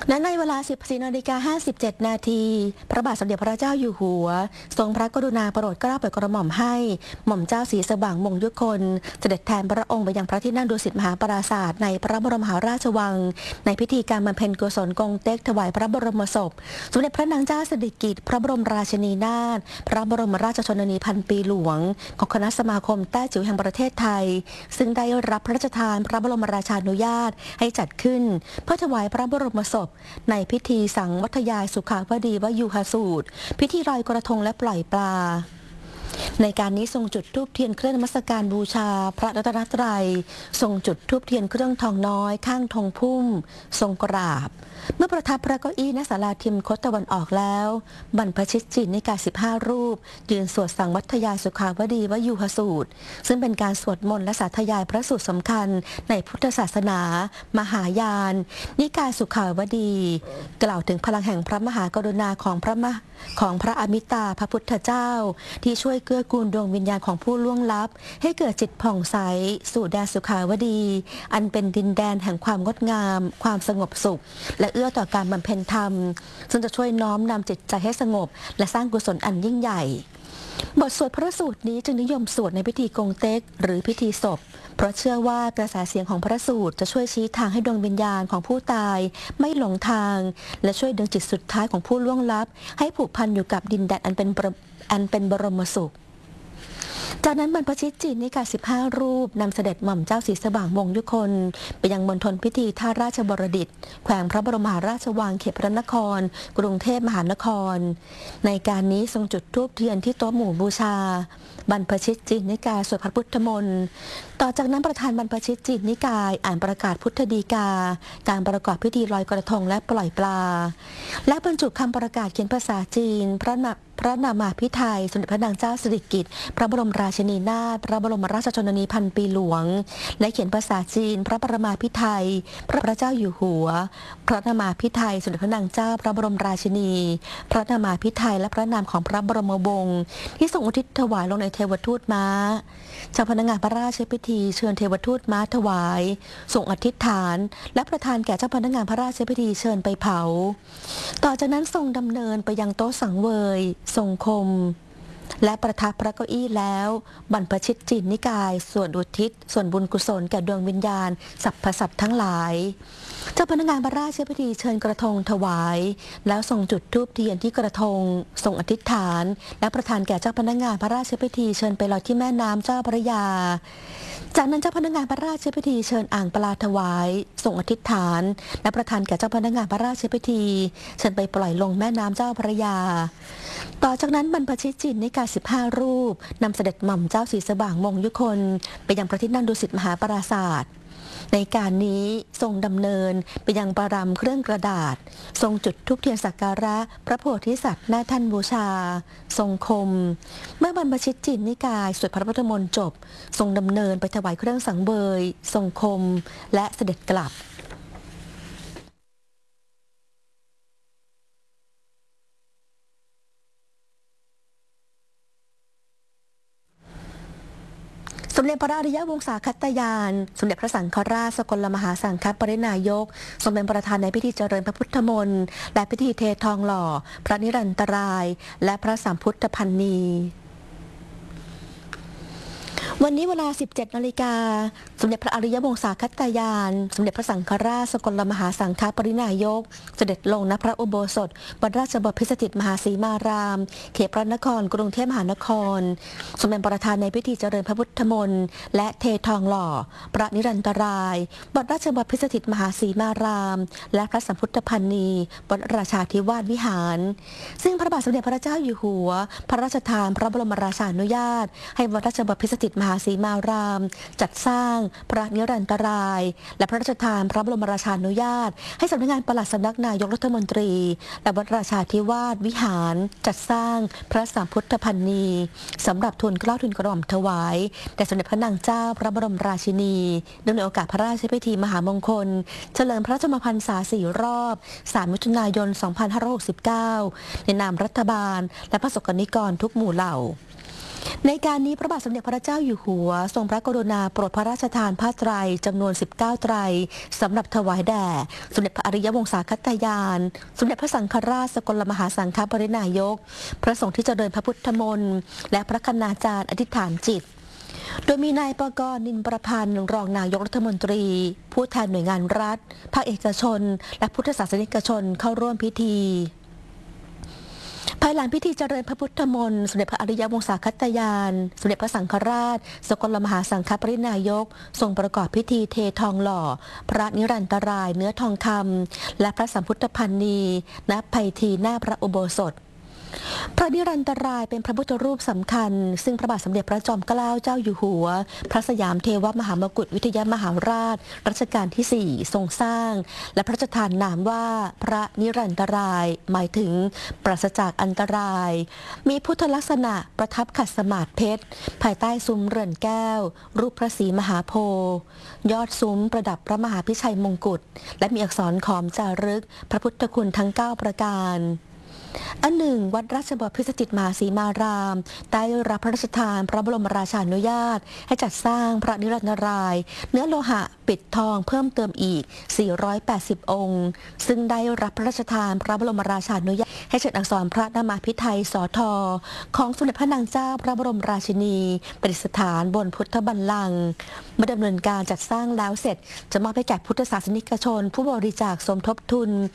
และในเวลา 14:57 นาทีพระบาทสมเด็จพระเจ้าอยู่หัวทรงพระกรุณาโปรดเกล้าโปรดกระหม่อมให้หม่อมเจ้าศรีสว่างมงคลเสด็จแทนพระองค์ไปยังพระที่นั่งดุสิตมหาปราสาทในพระบรมมหาราชวังในพิธีการบำเพ็ญกุศลกงเต็กถวายพระบรมศพสมเด็จพระนางเจ้าสิริกิติ์พระบรมราชินีนาถพระบรมราชชนนีพันปีหลวงของคณะสมาคมแต้จิ๋วแห่งประเทศไทยซึ่งได้รับพระราชทานพระบรมราชานุญาตให้จัดขึ้นเพื่อถวายพระบรมศพในพิธีสังวัทยายสุขาวดีวยูหสูตรพิธีลอยกระทงและปล่อยปลาในการนี้ทรงจุดธูปเทียนเครื่องนมัสการบูชาพระรัตนตรัยทรงจุดธูปเทียนเครื่องทองน้อยข้างธงพุ่มทรงกราบเมื่อประทับพระเก้าอี้ณศาลาทิมคตตะวันออกแล้วบรรพชิตจินนิกาย15 รูปยืนสวดสังวัทยายสุขาวดีวยูหสูตรซึ่งเป็นการสวดมนต์และสาธยายพระสูตรสำคัญในพุทธศาสนามหายานนิกายสุขาวดีกล่าวถึงพลังแห่งพระมหากรุณาของพระอมิตาพระพุทธเจ้าที่ช่วยเกื้อกูลดวงวิญญาณของผู้ล่วงลับให้เกิดจิตผ่องใสสู่แดนสุขาวดีอันเป็นดินแดนแห่งความงดงามความสงบสุขและเอื้อต่อการบำเพ็ญธรรมซึ่งจะช่วยน้อมนำจิตใจให้สงบและสร้างกุศลอันยิ่งใหญ่บทสวดพระสูตรนี้จึงนิยมสวดในพิธีกงเต็กหรือพิธีศพเพราะเชื่อว่ากระแสเสียงของพระสูตรจะช่วยชี้ทางให้ดวงวิญญาณของผู้ตายไม่หลงทางและช่วยดึงจิตสุดท้ายของผู้ล่วงลับให้ผูกพันอยู่กับดินแดนอันเป็นบรมสุขจากนั้นบรรพชิตจินนิกาย15 รูปนำเสด็จหม่อมเจ้าศรีสว่างมงคลไปยังมณฑลพิธีท่าราชบรดิตแขวงพระบรมมหาราชวังเขตพระนครกรุงเทพมหานครในการนี้ทรงจุดธูปเทียนที่โต๊ะหมู่บูชาบรรพชิตจินนิกายสวดพระพุทธมนต์ต่อจากนั้นประธานบรรพชิตจินนิกายอ่านประกาศพุทธดีกาการประกอบพิธีลอยกระทงและปล่อยปลาและบรรจุคำประกาศเขียนภาษาจีนพระนามาภิไธยสมเด็จพระนางเจ้าสิริกิติ์พระบรมราชินีนาถพระบรมราชชนนีพันปีหลวงและเขียนภาษาจีนพระปรมาภิไธยพระเจ้าอยู่หัวพระนามาภิไธยสมเด็จพระนางเจ้าพระบรมราชินีพระนามาภิไธยและพระนามของพระบรมวงศ์ที่ทรงอุทิศถวายลงในเทวทูตม้าเจ้าพนักงานพระราชพิธีเชิญเทวทูตม้าถวายทรงอธิษฐานและประทานแก่เจ้าพนักงานพระราชพิธีเชิญไปเผาต่อจากนั้นทรงดำเนินไปยังโต๊ะสังเวยทรงคมและประทับพระเก้าอี้แล้วบรรพชิตจินนิกายส่วนอุทิศส่วนบุญกุศลแก่ดวงวิญญาณสรรพสัตว์ทั้งหลายเจ้าพนักงานพระราชพิธีเชิญกระทงถวายแล้วทรงจุดธูปเทียนที่กระทงทรงอธิษฐานและประทานแก่เจ้าพนักงานพระราชพิธีเชิญไปลอยที่แม่น้ำเจ้าพระยาจากนั้นเจ้าพนักงานพระราชพิธีเชิญอ่างปลาถวายทรงอธิษฐานและประทานแก่เจ้าพนักงานพระราชพิธีเชิญไปปล่อยลงแม่น้ำเจ้าพระยาต่อจากนั้นบรรพชิตจินนิกาย15 รูปนำเสด็จหม่อมเจ้าศรีสว่างมงคลไปยังพระที่นั่งดุสิตมหาปราสาทในการนี้ทรงดำเนินไปยังประรำเครื่องกระดาษทรงจุดธูปเทียนสักการะพระโพธิสัตว์หน้าท่านบูชาทรงคมเมื่อบรรพชิตจินนิกายสวดพระพุทธมนต์จบทรงดำเนินไปถวายเครื่องสังเวยทรงคมและเสด็จกลับสมเด็จพระอริยวงศาคัตยานสมเด็จพระสังฆราชสกลมหาสังฆปรินายกทรงเป็นประธานในพิธีเจริญพระพุทธมนต์และพิธีเททองหล่อพระนิรันตรายและพระสัมพุทธพันนีวันนี้เวลา 17 นาฬิกาสมเด็จพระอริยวงศาคัตยานสมเด็จพระสังฆราชสกลมหาสังฆปรินายกเสด็จลงณพระอุโบสถวัดราชบพิสถิตมหาสีมารามเขตพระนครกรุงเทพมหานครทรงเป็นประธานในพิธีเจริญพระพุทธมนต์และเททองหล่อพระนิรันตรายวัดราชบพิสถิตมหาสีมารามและพระสัมพุทธพันนีวัดราชาธิวาสวิหารซึ่งพระบาทสมเด็จพระเจ้าอยู่หัวพระราชทานพระบรมราชานุญาตให้วัดราชบพิสถิตมหาสีมารามจัดสร้างพระนิรันตรายและพระราชทานพระบรมราชานุญาตให้สำนักงานปลัดสำนักนายกรัฐมนตรีและวัดราชาธิวาสวิหารจัดสร้างพระสัมพุทธพันนีสำหรับทูลเกล้าทูลกระหม่อมถวายแด่สมเด็จพระนางเจ้าพระบรมราชินีเนื่องในโอกาสพระราชพิธีมหามงคลเฉลิมพระชนมพรรษา4 รอบ3 มิถุนายน 2569ในนามรัฐบาลและพระสงฆ์นิกรทุกหมู่เหล่าในการนี้พระบาทสมเด็จพระเจ้าอยู่หัวทรงพระกรุณาโปรดพระราชทานผ้าไตรจำนวน19ไตรสำหรับถวายแด่สมเด็จพระอริยวงศาคตยานสมเด็จพระสังฆราชสกลมหาสังฆปรินายกพระสงฆ์ที่เจริญพระพุทธมนต์และพระคณาจารย์อธิษฐานจิตโดยมีนายปกรณ์นินประพันธ์รองนายกรัฐมนตรีผู้แทนหน่วยงานรัฐภาคเอกชนและพุทธศาสนิกชนเข้าร่วมพิธีภายหลังพิธีเจริญพระพุทธมนต์สมเด็จพระอริยวงศาคตยานสมเด็จพระสังฆราชสกลมหาสังฆปรินายกทรงประกอบพิธีเททองหล่อพระนิรันตรายเนื้อทองคำและพระสัมพุทธพันนีณไพฑีหน้าพระอุโบสถพระนิรันตรายเป็นพระพุทธรูปสำคัญซึ่งพระบาทสมเด็จพระจอมเกล้าเจ้าอยู่หัวพระสยามเทวมหามกุฏวิทยมหาราชรัชกาลที่ 4ทรงสร้างและพระราชทานนามว่าพระนิรันตรายหมายถึงปราศจากอันตรายมีพุทธลักษณะประทับขัดสมาธิเพชรภายใต้ซุ้มเรือนแก้วรูปพระศรีมหาโพธิ์ยอดซุ้มประดับพระมหาพิชัยมงกุฎและมีอักษรขอมจารึกพระพุทธคุณทั้ง9ประการอันหนึ่งวัดราชบพิตรจิตมหาสีมารามได้รับพระราชทานพระบรมราชานุญาตให้จัดสร้างพระนิรันตรายเนื้อโลหะปิดทองเพิ่มเติมอีก480องค์ซึ่งได้รับพระราชทานพระบรมราชานุญาตให้เชิญอักษรพระนามาพิไทยสทของสมเด็จพระนางเจ้าพระบรมราชินีประดิษฐานบนพุทธบัลลังก์เมื่อดำเนินการจัดสร้างแล้วเสร็จจะมอบให้แก่พุทธศาสนิกชนผู้บริจาคสมทบทุน